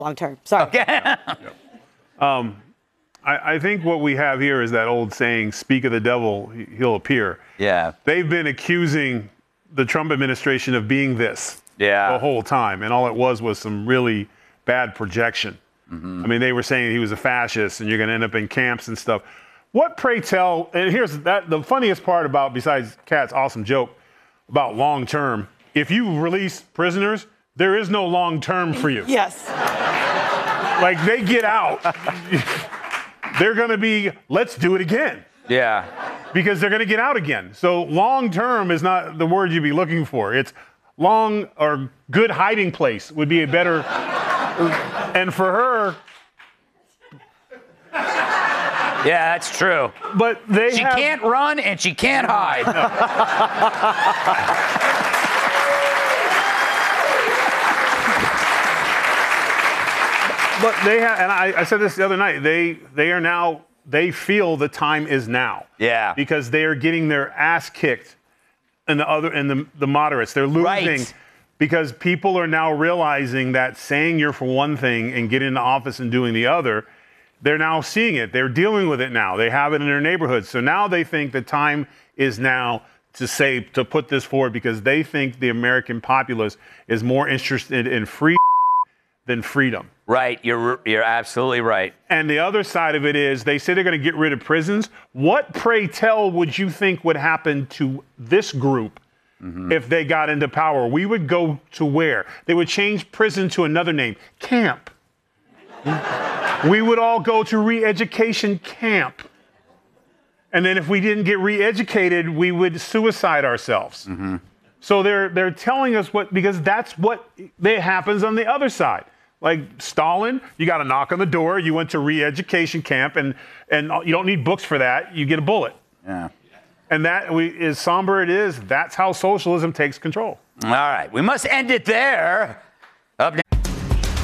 long term. Sorry. Okay. I think what we have here is that old saying, speak of the devil, he'll appear. Yeah. They've been accusing the Trump administration of being this the whole time, and all it was some really bad projection. I mean, they were saying he was a fascist and you're going to end up in camps and stuff. What, pray tell, and here's the funniest part about, besides Kat's awesome joke about long term, if you release prisoners, there is no long term for you. Yes. Like, they get out. They're going to be, let's do it again. Yeah. Because they're going to get out again. So long term is not the word you'd be looking for. It's long or good hiding place would be a better. And for her. Yeah, that's true. But she can't run and she can't hide. No. But they have, and I said this the other night, they feel the time is now. Yeah. Because they are getting their ass kicked in the moderates. They're losing. Right. Because people are now realizing that saying you're for one thing and getting into office and doing the other, they're now seeing it. They're dealing with it now. They have it in their neighborhoods. So now they think the time is now to put this forward because they think the American populace is more interested in free than freedom. Right. You're absolutely right. And the other side of it is they say they're going to get rid of prisons. What, pray tell, would you think would happen to this group if they got into power? We would go to where? They would change prison to another name, camp. We would all go to re-education camp. And then if we didn't get re-educated, we would suicide ourselves. So they're telling us because that's what happens on the other side. Like Stalin, you got to knock on the door. You went to re-education camp, and you don't need books for that. You get a bullet. Yeah. And that as somber it is, that's how socialism takes control. All right. We must end it there. Up next.